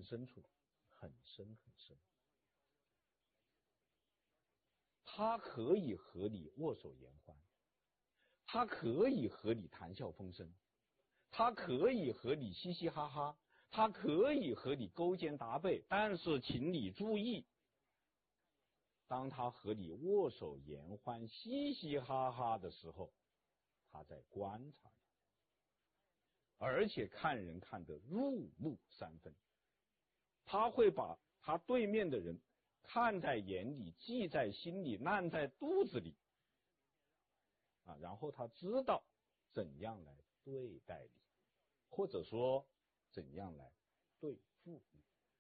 深处，很深很深。他可以和你握手言欢，他可以和你谈笑风生，他可以和你嘻嘻哈哈，他可以和你勾肩搭背，但是请你注意，当他和你握手言欢嘻嘻哈哈的时候，他在观察你，而且看人看得入木三分，他会把他对面的人看在眼里，记在心里，烂在肚子里然后他知道怎样来对待你，或者说怎样来对付你。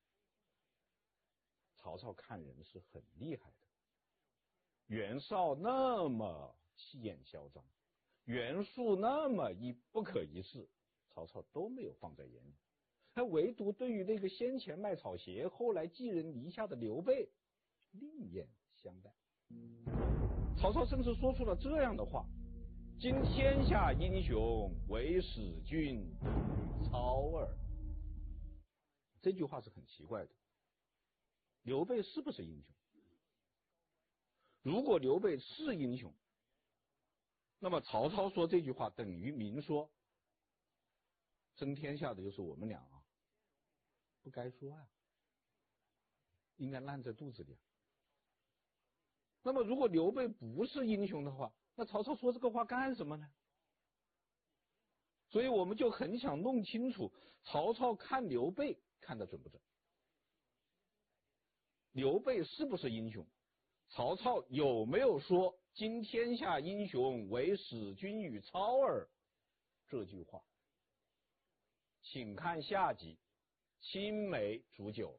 曹操看人是很厉害的，袁绍那么气焰嚣张，袁术那么不可一世，曹操都没有放在眼里。他唯独对于那个先前卖草鞋后来寄人篱下的刘备另眼相待。曹操甚至说出了这样的话：今天下英雄唯使君与操耳。这句话是很奇怪的，刘备是不是英雄？如果刘备是英雄，那么曹操说这句话等于明说争天下的就是我们俩不该说应该烂在肚子里那么如果刘备不是英雄的话，那曹操说这个话干什么呢？所以我们就很想弄清楚曹操看刘备看得准不准，刘备是不是英雄，曹操有没有说今天下英雄唯使君与操耳这句话。请看下集青梅煮酒。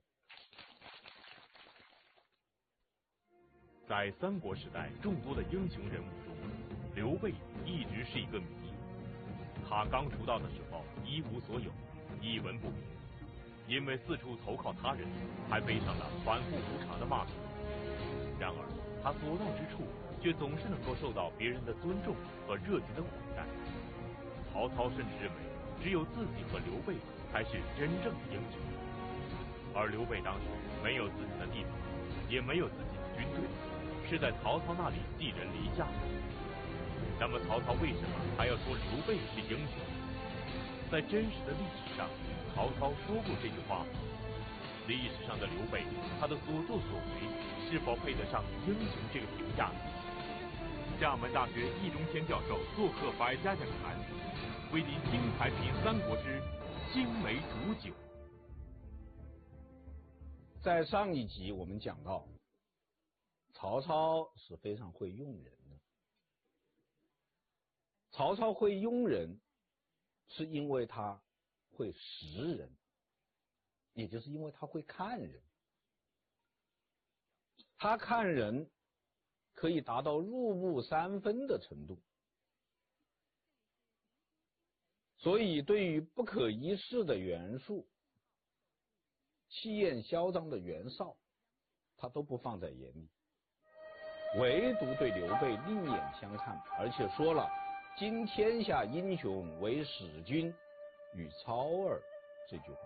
在三国时代众多的英雄人物中，刘备一直是一个谜。他刚出道的时候一无所有，一文不名，因为四处投靠他人，还背上了反复无常的骂名。然而他所到之处却总是能够受到别人的尊重和热情的款待。曹操甚至认为只有自己和刘备才是真正的英雄，而刘备当时没有自己的地方，也没有自己的军队，是在曹操那里寄人篱下的。那么曹操为什么还要说刘备是英雄？在真实的历史上，曹操说过这句话吗？历史上的刘备，他的所作所为是否配得上英雄这个评价呢？厦门大学易中天教授做客百家讲坛，为您精彩品三国之青梅煮酒。 在上一集我们讲到，曹操是非常会用人的。曹操会用人，是因为他会识人，也就是因为他会看人。他看人可以达到入木三分的程度，所以对于不可一世的袁术、气焰嚣张的袁绍，他都不放在眼里，唯独对刘备另眼相看，而且说了今天下英雄唯使君与操耳这句话。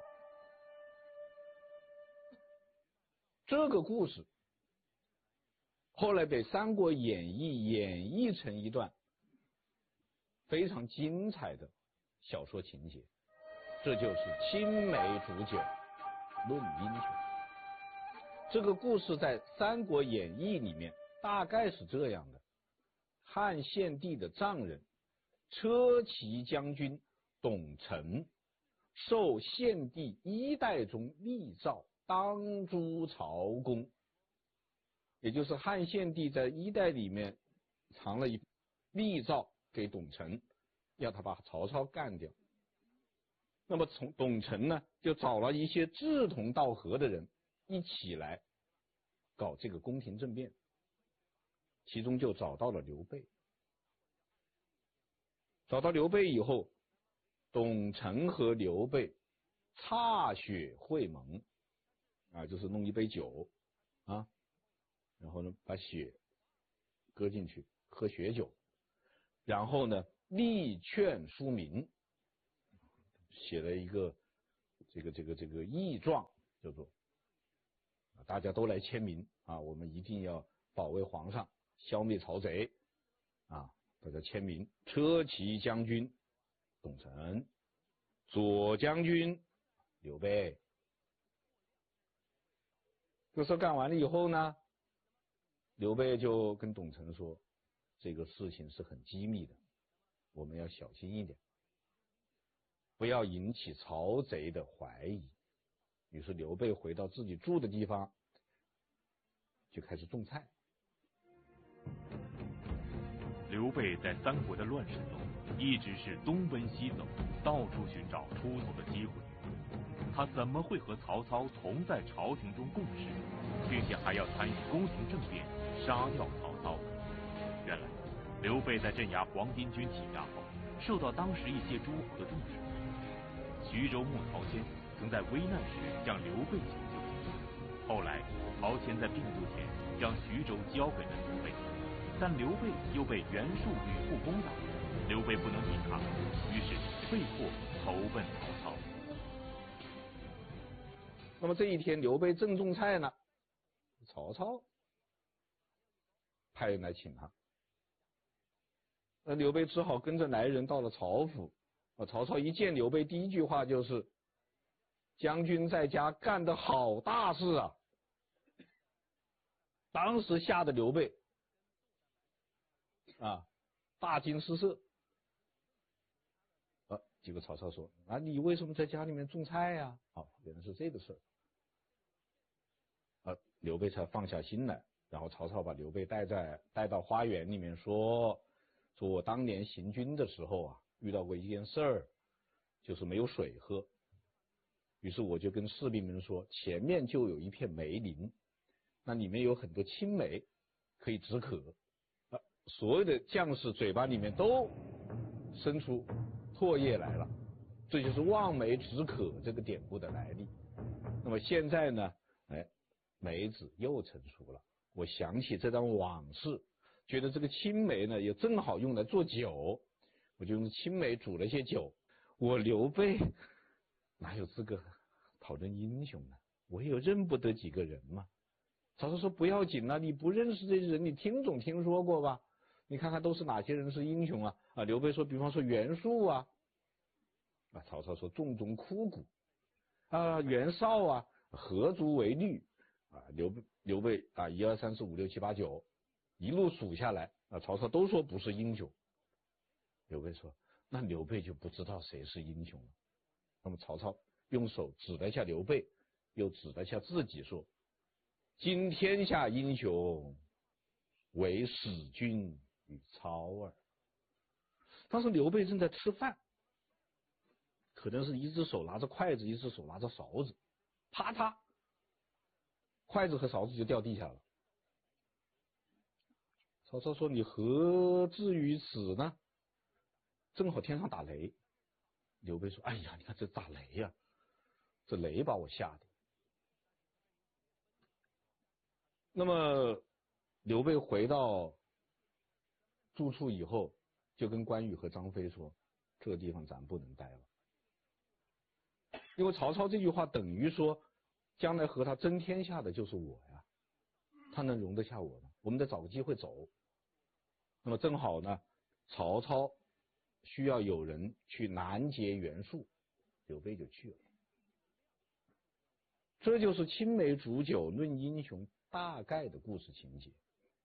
这个故事后来被《三国演义》演绎成一段非常精彩的小说情节，这就是青梅煮酒论英雄。这个故事在《三国演义》里面大概是这样的：汉献帝的丈人车骑将军董承受献帝一代中密诏当诛曹公，也就是汉献帝在一代里面藏了一密诏给董承，要他把曹操干掉。那么从董承呢，就找了一些志同道合的人一起来搞这个宫廷政变，其中就找到了刘备。找到刘备以后，董承和刘备歃血会盟就是弄一杯酒然后呢把血搁进去喝血酒，然后呢力劝书名，写了一个这个议状就说大家都来签名啊，我们一定要保卫皇上，消灭曹贼啊！大家签名，车骑将军董承，左将军刘备。这事干完了以后呢，刘备就跟董承说，这个事情是很机密的，我们要小心一点，不要引起曹贼的怀疑。于是刘备回到自己住的地方，就开始种菜。 刘备在三国的乱世中，一直是东奔西走，到处寻找出走的机会。他怎么会和曹操同在朝廷中共事，并且还要参与宫廷政变，杀掉曹操？原来，刘备在镇压黄巾军起家后，受到当时一些诸侯的重视。徐州牧曹谦曾在危难时向刘备求救，后来曹谦在病卒前将徐州交给了刘备，但刘备又被袁术吕布攻打，刘备不能抵抗，于是被迫投奔曹操。 那么这一天，刘备正种菜呢，曹操派人来请他，那刘备只好跟着来人到了曹府。曹操一见刘备，第一句话就是：“将军在家干得好大事啊！”当时吓得刘备大惊失色。结果曹操说：“你为什么在家里面种菜呀？”原来是这个事儿。刘备才放下心来。然后曹操把刘备带到花园里面说我当年行军的时候遇到过一件事儿，就是没有水喝。于是我就跟士兵们说，前面就有一片梅林，那里面有很多青梅，可以止渴。所有的将士嘴巴里面都生出唾液来了，这就是望梅止渴这个典故的来历。那么现在呢，梅子又成熟了，我想起这段往事，觉得这个青梅呢也正好用来做酒，我就用青梅煮了些酒。我刘备哪有资格讨论英雄呢？我也认不得几个人嘛。曹操说不要紧你不认识这些人，你总听说过吧？你看看都是哪些人是英雄啊？刘备说，比方说袁术曹操说重中枯骨袁绍何足为虑刘备1、2、3、4、5、6、7、8、9一路数下来曹操都说不是英雄。刘备说，那刘备就不知道谁是英雄了。那么曹操用手指了一下刘备，又指了一下自己说，今天下英雄唯使君与操耳。当时刘备正在吃饭，可能是一只手拿着筷子，一只手拿着勺子，啪嗒，筷子和勺子就掉地下了。曹操说，你何至于此呢？正好天上打雷。刘备说，哎呀，你看这打雷呀，这雷把我吓的。那么刘备回到住处以后，就跟关羽和张飞说，这个地方咱不能待了。因为曹操这句话等于说，将来和他争天下的就是我呀，他能容得下我吗？我们得找个机会走。那么正好呢，曹操需要有人去拦截袁术，刘备就去了。这就是青梅煮酒论英雄大概的故事情节。《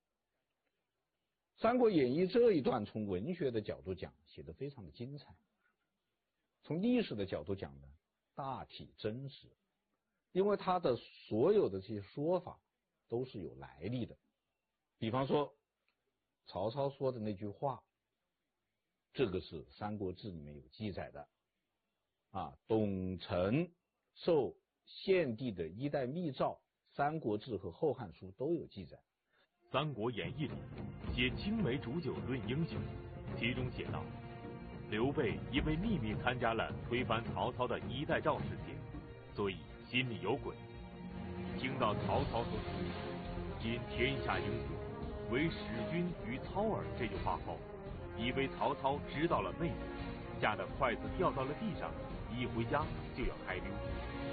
三国演义》这一段从文学的角度讲，写得非常的精彩；从历史的角度讲呢，大体真实，因为他的所有的这些说法都是有来历的。比方说曹操说的那句话，这个是《三国志》里面有记载的董承受献帝的一代密诏，《三国志》和《后汉书》都有记载。 《三国演义》里写青梅煮酒论英雄，其中写道，刘备因为秘密参加了推翻曹操的一代诏事件，所以心里有鬼。听到曹操说今天下英雄唯使君与操耳这句话后，以为曹操知道了内幕，吓得筷子掉到了地上，一回家就要开溜。